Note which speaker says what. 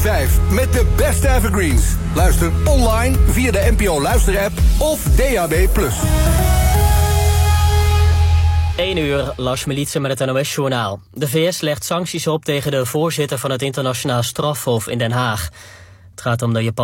Speaker 1: 5 met de beste evergreens. Luister online via de NPO Luisterapp of DAB+.
Speaker 2: 1 uur, Lars Militse met het NOS-journaal. De VS legt sancties op tegen de voorzitter van het internationaal strafhof in Den Haag. Het gaat om de Japan.